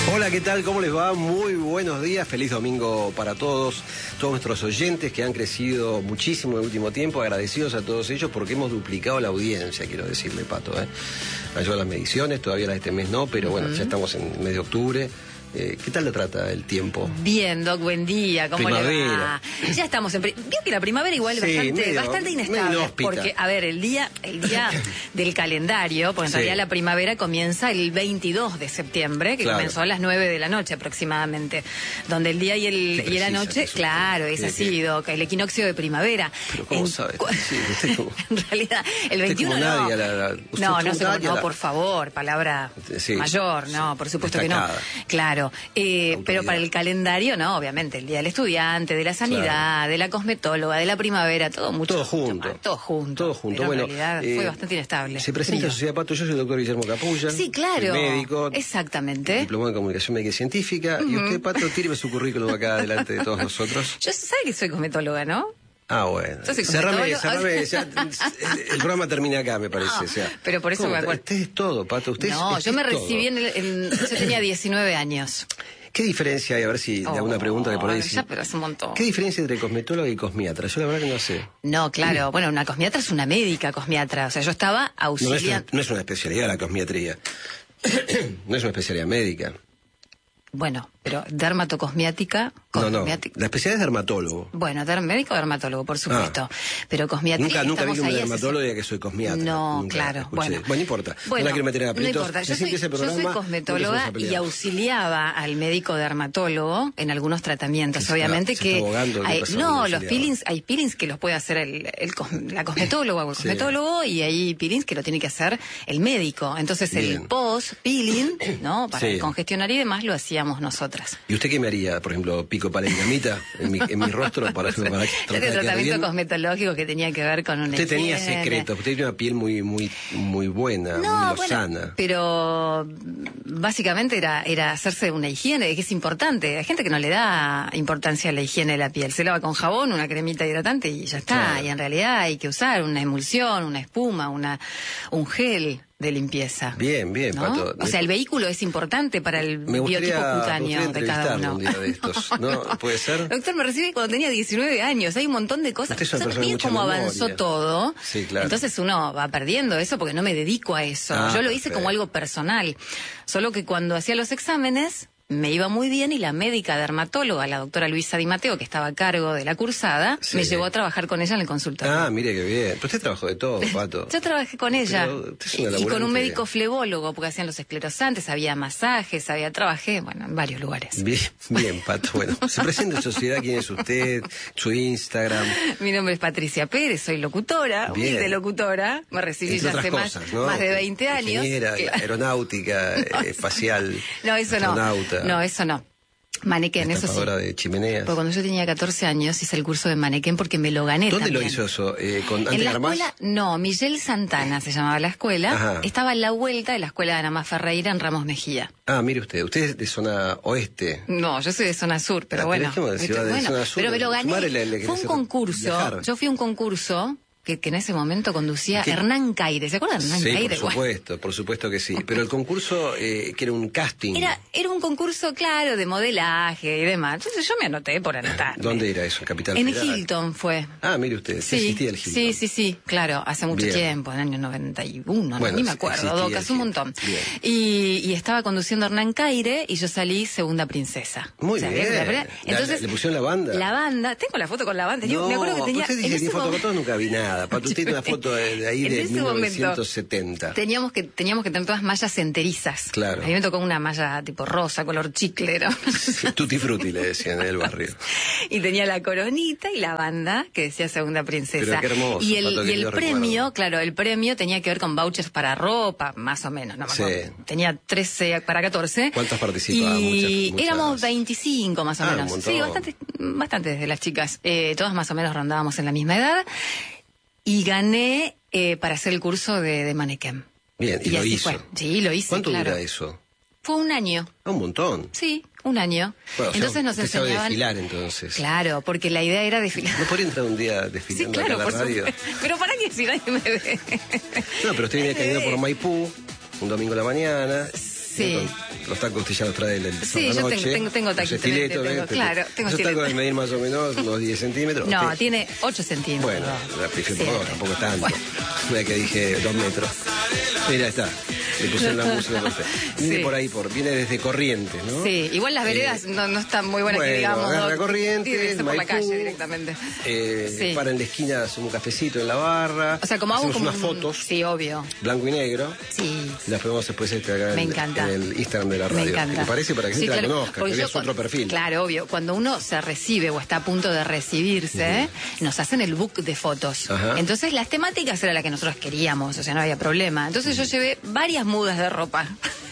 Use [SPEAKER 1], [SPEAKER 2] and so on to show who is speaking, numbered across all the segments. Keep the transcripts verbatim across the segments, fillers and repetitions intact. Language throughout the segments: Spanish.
[SPEAKER 1] Hola, ¿qué tal? ¿Cómo les va? Muy buenos días, feliz domingo para todos, todos nuestros oyentes que han crecido muchísimo en el último tiempo, agradecidos a todos ellos porque hemos duplicado la audiencia, quiero decirle, Pato. ¿eh? Ayudan las mediciones, todavía la de este mes no, pero bueno, uh-huh. ya estamos en mes de octubre. Eh, ¿Qué tal le trata el tiempo?
[SPEAKER 2] Bien, Doc, buen día, ¿cómo
[SPEAKER 1] primavera.
[SPEAKER 2] le va? Ya estamos en... Pri- Vio que la primavera igual es sí, bastante, medio, bastante inestable, porque, a ver, el día el día del calendario, porque en sí. realidad la primavera comienza el veintidós de septiembre, que claro. comenzó a las nueve de la noche aproximadamente, donde el día y, el, y la noche, claro, es así, Doc, el equinoccio de primavera.
[SPEAKER 1] Pero ¿cómo
[SPEAKER 2] en,
[SPEAKER 1] sabe? Sí, usted como,
[SPEAKER 2] en realidad, el veintiuno no.
[SPEAKER 1] Nadie, la, la,
[SPEAKER 2] no, no, se, no
[SPEAKER 1] la...
[SPEAKER 2] por favor, palabra sí, mayor, sí, no, por supuesto destacada. Que no. Claro. Eh, pero para el calendario, no, obviamente, el Día del Estudiante, de la Sanidad, claro. de la cosmetóloga, de la primavera, todo mucho.
[SPEAKER 1] Todo junto.
[SPEAKER 2] Mucho más, todo junto.
[SPEAKER 1] Todo junto.
[SPEAKER 2] Pero
[SPEAKER 1] bueno,
[SPEAKER 2] en realidad eh, fue bastante inestable.
[SPEAKER 1] Se presenta la Sociedad Pato, yo soy el doctor Guillermo Capulla.
[SPEAKER 2] Sí, claro.
[SPEAKER 1] Médico.
[SPEAKER 2] Exactamente.
[SPEAKER 1] Diplomado en Comunicación Médica y Científica. Uh-huh. Y usted, Pato, tíreme su currículum acá delante de todos nosotros.
[SPEAKER 2] Yo sé que soy cosmetóloga, ¿no?
[SPEAKER 1] Ah, bueno. Cerrame, cerrame, ya, el programa termina acá, me parece. No, o sea,
[SPEAKER 2] pero por eso me acuerdo.
[SPEAKER 1] Usted es todo, Pato. Usted
[SPEAKER 2] no,
[SPEAKER 1] es,
[SPEAKER 2] yo me
[SPEAKER 1] es
[SPEAKER 2] recibí en, el, en... Yo tenía diecinueve años.
[SPEAKER 1] ¿Qué diferencia hay? A ver si
[SPEAKER 2] oh,
[SPEAKER 1] de alguna pregunta que por ahí...
[SPEAKER 2] Ya, pero es un montón.
[SPEAKER 1] ¿Qué diferencia entre cosmetóloga y cosmiatra? Yo la verdad que no sé.
[SPEAKER 2] No, claro. Bueno, una cosmiatra es una médica cosmiatra. O sea, yo estaba auxiliando...
[SPEAKER 1] No es una, no es una especialidad la cosmiatría. No es una especialidad médica.
[SPEAKER 2] Bueno, pero dermatocosmiática...
[SPEAKER 1] No, no, la especialidad es dermatólogo.
[SPEAKER 2] Bueno, der, médico dermatólogo, por supuesto. Ah. Pero cosmiatría...
[SPEAKER 1] Nunca, nunca vi que un dermatólogo diga que soy cosmiatra.
[SPEAKER 2] No,
[SPEAKER 1] nunca
[SPEAKER 2] claro. Bueno,
[SPEAKER 1] bueno, no importa.
[SPEAKER 2] Bueno,
[SPEAKER 1] no la quiero meter en aprietos.
[SPEAKER 2] No importa. Yo soy, yo soy cosmetóloga y auxiliaba al médico dermatólogo en algunos tratamientos. Se Obviamente
[SPEAKER 1] está,
[SPEAKER 2] que...
[SPEAKER 1] Se
[SPEAKER 2] hay, no, los peelings, hay peelings que los puede hacer el, el, el la cosmetóloga o el cosmetólogo sí. y hay peelings que lo tiene que hacer el médico. Entonces Bien. el post-peeling, ¿no? Para sí. congestionar y demás lo hacíamos nosotras.
[SPEAKER 1] ¿Y usted qué me haría? Por ejemplo, pico palengamita en mi, en mi rostro para, para, para
[SPEAKER 2] Yo de tratamiento cosmetológico que tenía que ver con una
[SPEAKER 1] Usted tenía secretos, usted tenía una piel muy muy muy buena,
[SPEAKER 2] no,
[SPEAKER 1] muy
[SPEAKER 2] bueno,
[SPEAKER 1] sana.
[SPEAKER 2] Pero básicamente era era hacerse una higiene, que es importante. Hay gente que no le da importancia a la higiene de la piel. Se lava con jabón, una cremita hidratante y ya está. Claro. Y en realidad hay que usar una emulsión, una espuma, una un gel de limpieza.
[SPEAKER 1] Bien, bien,
[SPEAKER 2] ¿no?
[SPEAKER 1] Pato.
[SPEAKER 2] O sea, el vehículo es importante para el
[SPEAKER 1] me gustaría,
[SPEAKER 2] biotipo cutáneo
[SPEAKER 1] me
[SPEAKER 2] de cada uno.
[SPEAKER 1] Un día de estos. no, no, no, ¿puede ser?
[SPEAKER 2] Doctor, me recibí cuando tenía diecinueve años. Hay un montón de cosas.
[SPEAKER 1] Usted es una persona
[SPEAKER 2] cómo
[SPEAKER 1] memoria.
[SPEAKER 2] avanzó todo.
[SPEAKER 1] Sí, claro.
[SPEAKER 2] Entonces uno va perdiendo eso porque no me dedico a eso.
[SPEAKER 1] Ah,
[SPEAKER 2] Yo lo hice
[SPEAKER 1] perfecto.
[SPEAKER 2] como algo personal. Solo que cuando hacía los exámenes me iba muy bien y la médica dermatóloga, la doctora Luisa Di Matteo, que estaba a cargo de la cursada, sí. me llevó a trabajar con ella en el consultorio.
[SPEAKER 1] Ah, mire qué bien. Pero usted trabajó de todo, Pato.
[SPEAKER 2] Yo trabajé con ella. Y, y con un médico
[SPEAKER 1] que...
[SPEAKER 2] flebólogo, porque hacían los esclerosantes, había masajes, había trabajé, bueno, en varios lugares.
[SPEAKER 1] Bien, bien, Pato. Bueno, se presenta en sociedad, ¿quién es usted? Su Instagram.
[SPEAKER 2] Mi nombre es Patricia Pérez, soy locutora, humilde locutora. Me recibí
[SPEAKER 1] Entre
[SPEAKER 2] ya hace
[SPEAKER 1] cosas,
[SPEAKER 2] más,
[SPEAKER 1] ¿no?
[SPEAKER 2] más de veinte años.
[SPEAKER 1] Ingeniera, claro. aeronáutica, no, eh, espacial.
[SPEAKER 2] No, eso no.
[SPEAKER 1] Astronauta.
[SPEAKER 2] No, eso no. Manequén, eso sí.
[SPEAKER 1] de chimeneas.
[SPEAKER 2] Porque cuando yo tenía catorce años hice el curso de manequén porque me lo gané
[SPEAKER 1] ¿Dónde
[SPEAKER 2] también.
[SPEAKER 1] lo hizo eso? Eh, ¿Con
[SPEAKER 2] En la
[SPEAKER 1] Armás?
[SPEAKER 2] escuela, no, Miguel Santana se llamaba la escuela.
[SPEAKER 1] Ajá.
[SPEAKER 2] Estaba a la vuelta de la escuela de Ana Más Ferreira en Ramos Mejía.
[SPEAKER 1] Ah, mire usted, usted es de zona oeste.
[SPEAKER 2] No, yo soy de zona sur, pero
[SPEAKER 1] ah,
[SPEAKER 2] bueno.
[SPEAKER 1] Pero, de
[SPEAKER 2] bueno,
[SPEAKER 1] de zona sur,
[SPEAKER 2] pero me lo gané.
[SPEAKER 1] Le, le,
[SPEAKER 2] Fue un concurso. Viajar. Yo fui a un concurso. Que, que en ese momento conducía ¿Qué? Hernán Caire. ¿Se acuerdan de Hernán
[SPEAKER 1] sí,
[SPEAKER 2] Caire?
[SPEAKER 1] Sí, por supuesto, por supuesto que sí. Pero el concurso, eh, que era un casting.
[SPEAKER 2] Era, era un concurso, claro, de modelaje y demás. Entonces yo me anoté por anotarme.
[SPEAKER 1] ¿Dónde era eso? ¿En Capital
[SPEAKER 2] En
[SPEAKER 1] Federal?
[SPEAKER 2] Hilton fue.
[SPEAKER 1] Ah, mire usted, sí, existía el Hilton.
[SPEAKER 2] Sí, sí, sí, claro, hace mucho
[SPEAKER 1] Bien.
[SPEAKER 2] tiempo, en el año noventa y uno,
[SPEAKER 1] bueno,
[SPEAKER 2] no, ni me acuerdo, Doc, hace un montón. Y, y estaba conduciendo Hernán Caire y yo salí segunda princesa.
[SPEAKER 1] Muy
[SPEAKER 2] o sea,
[SPEAKER 1] bien.
[SPEAKER 2] La, entonces,
[SPEAKER 1] ¿Le pusieron la banda?
[SPEAKER 2] La banda, tengo la foto con la banda.
[SPEAKER 1] No,
[SPEAKER 2] me acuerdo que tenía...
[SPEAKER 1] usted dice que tiene foto con todos, nunca vi nada. Para usted tiene una foto de, de ahí de mil novecientos setenta.
[SPEAKER 2] Momento, teníamos que teníamos que tener todas mallas enterizas.
[SPEAKER 1] Claro.
[SPEAKER 2] A mí me tocó una malla tipo rosa, color chiclero.
[SPEAKER 1] Sí, tutti frutti le decían en el barrio.
[SPEAKER 2] Y tenía la coronita y la banda que decía segunda princesa.
[SPEAKER 1] Pero qué hermoso.
[SPEAKER 2] Y el,
[SPEAKER 1] Pato,
[SPEAKER 2] y el premio,
[SPEAKER 1] recuerdo.
[SPEAKER 2] claro, el premio tenía que ver con vouchers para ropa, más o menos. No me
[SPEAKER 1] sí.
[SPEAKER 2] acuerdo. Tenía trece para catorce.
[SPEAKER 1] ¿Cuántas participaban?
[SPEAKER 2] Y
[SPEAKER 1] muchas, muchas...
[SPEAKER 2] éramos veinticinco más o
[SPEAKER 1] ah,
[SPEAKER 2] menos. Sí, bastante, bastante de las chicas. Eh, todas más o menos rondábamos en la misma edad. Y gané eh, para hacer el curso de, de manequén.
[SPEAKER 1] Bien, y, y lo hizo.
[SPEAKER 2] Fue. Sí, lo hice,
[SPEAKER 1] ¿Cuánto
[SPEAKER 2] claro.
[SPEAKER 1] dura eso?
[SPEAKER 2] Fue un año.
[SPEAKER 1] Ah, un montón.
[SPEAKER 2] Sí, un año.
[SPEAKER 1] Bueno,
[SPEAKER 2] entonces
[SPEAKER 1] o sea,
[SPEAKER 2] nos
[SPEAKER 1] usted
[SPEAKER 2] enseñaban...
[SPEAKER 1] sabe desfilar, entonces.
[SPEAKER 2] Claro, porque la idea era desfilar.
[SPEAKER 1] ¿No podría entrar un día desfilando
[SPEAKER 2] sí, claro,
[SPEAKER 1] acá a la
[SPEAKER 2] por
[SPEAKER 1] radio?
[SPEAKER 2] Supuesto. Pero para qué si nadie me ve.
[SPEAKER 1] No, pero usted viene caminando por Maipú, un domingo a la mañana.
[SPEAKER 2] Sí.
[SPEAKER 1] Con los tacos usted ya los trae el
[SPEAKER 2] Sí, yo
[SPEAKER 1] noche,
[SPEAKER 2] tengo, tengo, tengo taquitos.
[SPEAKER 1] Estiletos,
[SPEAKER 2] tengo,
[SPEAKER 1] ¿eh?
[SPEAKER 2] Claro, tengo
[SPEAKER 1] Esos
[SPEAKER 2] estiletos.
[SPEAKER 1] tacos deben medir más o menos unos diez centímetros.
[SPEAKER 2] No,
[SPEAKER 1] usted...
[SPEAKER 2] tiene ocho centímetros.
[SPEAKER 1] Bueno, la prefiero por dos, tampoco es tanto. Bueno. No es que dije dos metros. Mira, está. Le pusieron la música. Viene sí. por ahí, por, viene desde Corrientes, ¿no?
[SPEAKER 2] Sí, igual las veredas eh, no, no están muy buenas,
[SPEAKER 1] bueno,
[SPEAKER 2] que digamos.
[SPEAKER 1] Agarra Corrientes,
[SPEAKER 2] por la calle directamente.
[SPEAKER 1] Eh, sí. Para en la esquina un cafecito en la barra.
[SPEAKER 2] O sea, como hago como
[SPEAKER 1] unas fotos.
[SPEAKER 2] Sí, obvio.
[SPEAKER 1] Blanco y negro.
[SPEAKER 2] Sí.
[SPEAKER 1] Las ponemos después acá en,
[SPEAKER 2] Me encanta.
[SPEAKER 1] en el Instagram de la radio.
[SPEAKER 2] Me encanta.
[SPEAKER 1] ¿Qué te parece? Para que
[SPEAKER 2] sí,
[SPEAKER 1] gente
[SPEAKER 2] claro.
[SPEAKER 1] la conozca,
[SPEAKER 2] Porque
[SPEAKER 1] que veas otro perfil.
[SPEAKER 2] Claro, obvio. Cuando uno se recibe o está a punto de recibirse, uh-huh. nos hacen el book de fotos. Ajá. Entonces las temáticas era la que nosotros queríamos, o sea, no había problema. Entonces uh-huh. yo llevé varias mudas de ropa.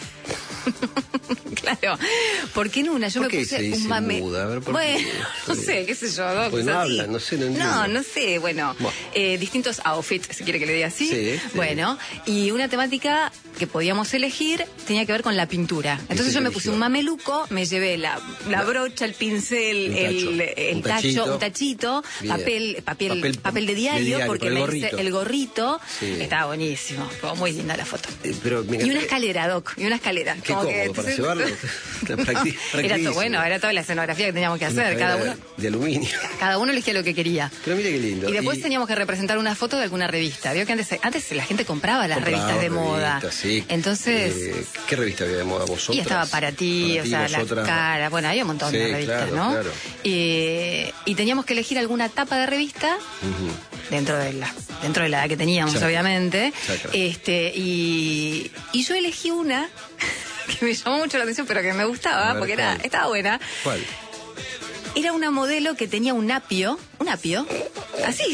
[SPEAKER 2] Claro, porque en una yo
[SPEAKER 1] ¿Por
[SPEAKER 2] me
[SPEAKER 1] qué
[SPEAKER 2] puse
[SPEAKER 1] se dice
[SPEAKER 2] un mame.
[SPEAKER 1] Muda? A ver, ¿por
[SPEAKER 2] bueno,
[SPEAKER 1] qué?
[SPEAKER 2] no sé, qué sé yo. ¿no?
[SPEAKER 1] Pues no habla, no sé, no entiendo.
[SPEAKER 2] No, no sé, bueno, bueno. Eh, distintos outfits, si quiere que le diga así.
[SPEAKER 1] Sí, sí.
[SPEAKER 2] Bueno, y una temática que podíamos elegir tenía que ver con la pintura. Entonces yo me puse un mameluco, me llevé la, la brocha, el pincel, el, el
[SPEAKER 1] un
[SPEAKER 2] tacho,
[SPEAKER 1] tachito.
[SPEAKER 2] un tachito, papel, papel, papel, papel de diario,
[SPEAKER 1] de diario
[SPEAKER 2] porque
[SPEAKER 1] el
[SPEAKER 2] me
[SPEAKER 1] gorrito.
[SPEAKER 2] hice el gorrito.
[SPEAKER 1] Sí.
[SPEAKER 2] Estaba buenísimo, fue muy linda la foto.
[SPEAKER 1] Eh, pero, mira,
[SPEAKER 2] y una escalera, Doc, y una escalera.
[SPEAKER 1] Qué
[SPEAKER 2] como
[SPEAKER 1] cómodo
[SPEAKER 2] que,
[SPEAKER 1] para llevarlo.
[SPEAKER 2] Era todo bueno, era toda la escenografía que teníamos que hacer, cada uno
[SPEAKER 1] de aluminio.
[SPEAKER 2] Cada uno elegía lo que quería.
[SPEAKER 1] Pero mire qué lindo.
[SPEAKER 2] Y después
[SPEAKER 1] y...
[SPEAKER 2] teníamos que representar una foto de alguna revista. Vio que antes antes la gente compraba las
[SPEAKER 1] compraba
[SPEAKER 2] revistas de
[SPEAKER 1] revistas,
[SPEAKER 2] moda.
[SPEAKER 1] Sí.
[SPEAKER 2] Entonces,
[SPEAKER 1] eh, ¿qué revista había de moda vosotros?
[SPEAKER 2] Y estaba para ti,
[SPEAKER 1] para
[SPEAKER 2] o
[SPEAKER 1] ti,
[SPEAKER 2] sea,
[SPEAKER 1] vosotras...
[SPEAKER 2] la cara, bueno, había un montón
[SPEAKER 1] sí,
[SPEAKER 2] de revistas,
[SPEAKER 1] claro,
[SPEAKER 2] ¿no?
[SPEAKER 1] Claro.
[SPEAKER 2] Y, y teníamos que elegir alguna tapa de revista. Uh-huh. Dentro de la dentro de la edad que teníamos, Chacra. obviamente.
[SPEAKER 1] Chacra.
[SPEAKER 2] Este y y yo elegí una que me llamó mucho la atención, pero que me gustaba, ver, porque era, estaba buena.
[SPEAKER 1] ¿Cuál?
[SPEAKER 2] Era una modelo que tenía un apio, un apio, así.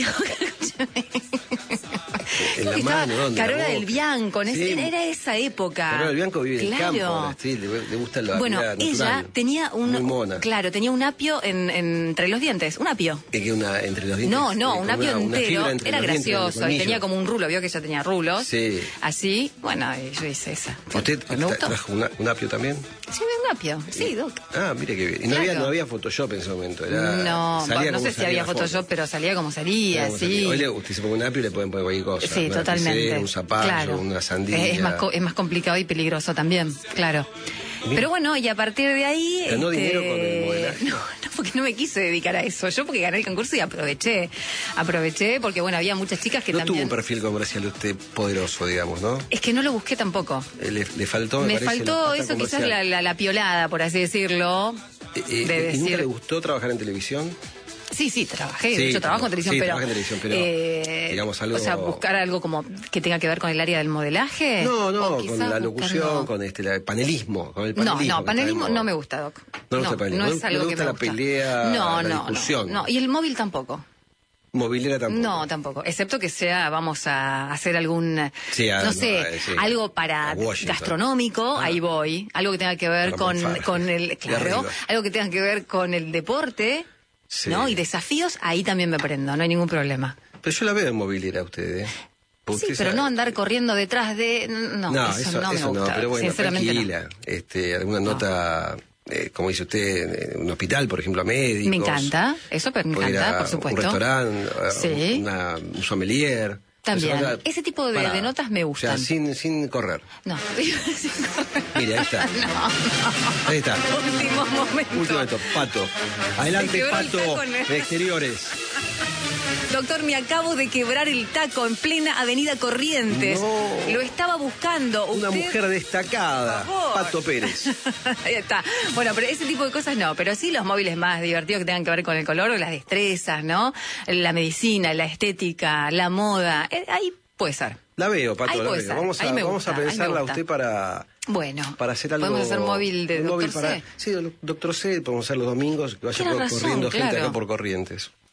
[SPEAKER 1] En la mano, ¿dónde?
[SPEAKER 2] Carola del Bianco, en
[SPEAKER 1] sí.
[SPEAKER 2] ese, era esa época.
[SPEAKER 1] Carola del Bianco vive
[SPEAKER 2] claro.
[SPEAKER 1] en el campo, sí, le, le gusta la
[SPEAKER 2] Bueno,
[SPEAKER 1] vida
[SPEAKER 2] ella
[SPEAKER 1] natural.
[SPEAKER 2] tenía un,
[SPEAKER 1] muy mona.
[SPEAKER 2] claro, tenía un apio en, en, entre los dientes, un apio.
[SPEAKER 1] ¿Es que una entre los dientes?
[SPEAKER 2] No, no,
[SPEAKER 1] eh,
[SPEAKER 2] un apio
[SPEAKER 1] una,
[SPEAKER 2] entero,
[SPEAKER 1] una
[SPEAKER 2] era gracioso y tenía como un rulo, vio que ella tenía rulos.
[SPEAKER 1] Sí.
[SPEAKER 2] Así, bueno, y yo hice esa.
[SPEAKER 1] ¿Usted trajo una, un apio también?
[SPEAKER 2] Sí, un apio, sí, Doc.
[SPEAKER 1] Ah, mire qué bien. Y no,
[SPEAKER 2] claro.
[SPEAKER 1] había, no había Photoshop en ese momento. Era,
[SPEAKER 2] no, bueno, no sé si había Photoshop, foto. pero salía como salía, sí.
[SPEAKER 1] Salía. Hoy le, usted se pone un apio y le pueden poner cualquier cosa.
[SPEAKER 2] Sí, totalmente.
[SPEAKER 1] Lapicero, un zapallo,
[SPEAKER 2] claro.
[SPEAKER 1] una sandía.
[SPEAKER 2] Es más, es más complicado y peligroso también, claro. Bien. Pero bueno, y a partir de ahí...
[SPEAKER 1] ¿Ganó
[SPEAKER 2] este...
[SPEAKER 1] dinero con el modelaje?
[SPEAKER 2] No, no, porque no me quise dedicar a eso. Yo porque gané el concurso y aproveché. Aproveché porque, bueno, había muchas chicas que
[SPEAKER 1] no
[SPEAKER 2] también...
[SPEAKER 1] No tuvo un perfil comercial usted poderoso, digamos, ¿no?
[SPEAKER 2] Es que no lo busqué tampoco.
[SPEAKER 1] Le, le faltó, me,
[SPEAKER 2] me
[SPEAKER 1] parece,
[SPEAKER 2] faltó eso,
[SPEAKER 1] comercial.
[SPEAKER 2] quizás la, la, la piolada, por así decirlo.
[SPEAKER 1] Eh, eh,
[SPEAKER 2] de decir...
[SPEAKER 1] ¿Y nunca le gustó trabajar en televisión?
[SPEAKER 2] Sí, sí, trabajé.
[SPEAKER 1] Sí,
[SPEAKER 2] yo trabajo en televisión,
[SPEAKER 1] sí,
[SPEAKER 2] pero,
[SPEAKER 1] en televisión, pero
[SPEAKER 2] eh,
[SPEAKER 1] digamos algo...
[SPEAKER 2] O sea, buscar algo como que tenga que ver con el área del modelaje.
[SPEAKER 1] No, no, con la
[SPEAKER 2] buscar,
[SPEAKER 1] locución,
[SPEAKER 2] no.
[SPEAKER 1] con este, el panelismo. Con el panelismo
[SPEAKER 2] no, no, panelismo no me gusta, Doc.
[SPEAKER 1] No,
[SPEAKER 2] no,
[SPEAKER 1] no, panelismo.
[SPEAKER 2] no es algo
[SPEAKER 1] no
[SPEAKER 2] que
[SPEAKER 1] gusta
[SPEAKER 2] me
[SPEAKER 1] la
[SPEAKER 2] gusta.
[SPEAKER 1] pelea,
[SPEAKER 2] no,
[SPEAKER 1] la
[SPEAKER 2] no,
[SPEAKER 1] discusión.
[SPEAKER 2] No, no, y el móvil tampoco.
[SPEAKER 1] Movilera tampoco.
[SPEAKER 2] No, tampoco. Excepto que sea, vamos a hacer algún,
[SPEAKER 1] sí,
[SPEAKER 2] no,
[SPEAKER 1] no
[SPEAKER 2] sé,
[SPEAKER 1] eh, sí.
[SPEAKER 2] algo para gastronómico, ah. ahí voy. Algo que tenga que ver con, con el, claro, algo que tenga que ver con el deporte. Sí. ¿No? Y desafíos, ahí también me prendo, no hay ningún problema.
[SPEAKER 1] Pero yo la veo en movilera usted, ¿eh?
[SPEAKER 2] Sí, pero sabe. No andar corriendo detrás de... No,
[SPEAKER 1] no
[SPEAKER 2] eso,
[SPEAKER 1] eso
[SPEAKER 2] no me
[SPEAKER 1] eso
[SPEAKER 2] gusta.
[SPEAKER 1] No, pero bueno, tranquila.
[SPEAKER 2] No.
[SPEAKER 1] Este, alguna
[SPEAKER 2] no.
[SPEAKER 1] nota, eh, como dice usted, en un hospital, por ejemplo, a médicos.
[SPEAKER 2] Me encanta, eso me encanta, por supuesto.
[SPEAKER 1] Un restaurante,
[SPEAKER 2] sí.
[SPEAKER 1] una, un sommelier.
[SPEAKER 2] También,
[SPEAKER 1] sea,
[SPEAKER 2] ese tipo de,
[SPEAKER 1] para,
[SPEAKER 2] de notas me gustan.
[SPEAKER 1] O sea, sin, sin correr.
[SPEAKER 2] No, sin correr.
[SPEAKER 1] Mire, ahí está.
[SPEAKER 2] No, no.
[SPEAKER 1] Ahí está.
[SPEAKER 2] Último momento.
[SPEAKER 1] Último momento, Pato. Adelante, Pato, de exteriores.
[SPEAKER 2] Doctor, me acabo de quebrar el taco en plena avenida Corrientes.
[SPEAKER 1] No.
[SPEAKER 2] Lo estaba buscando.
[SPEAKER 1] Una
[SPEAKER 2] ¿Usted?
[SPEAKER 1] mujer destacada, Pato Pérez.
[SPEAKER 2] Ahí está. Bueno, pero ese tipo de cosas no. Pero sí los móviles más divertidos que tengan que ver con el color, las destrezas, ¿no? La medicina, la estética, la moda. Ahí puede ser.
[SPEAKER 1] La veo, Pato,
[SPEAKER 2] ahí
[SPEAKER 1] la
[SPEAKER 2] puede
[SPEAKER 1] veo.
[SPEAKER 2] Ser.
[SPEAKER 1] Vamos a,
[SPEAKER 2] ahí me
[SPEAKER 1] vamos
[SPEAKER 2] gusta,
[SPEAKER 1] a pensarla a usted para...
[SPEAKER 2] Bueno,
[SPEAKER 1] para hacer algo.
[SPEAKER 2] Podemos hacer móvil de
[SPEAKER 1] Doctor
[SPEAKER 2] Doctor C.
[SPEAKER 1] Sí, Doctor C, podemos hacer los domingos, que vaya corriendo
[SPEAKER 2] razón,
[SPEAKER 1] gente
[SPEAKER 2] claro.
[SPEAKER 1] acá por Corrientes.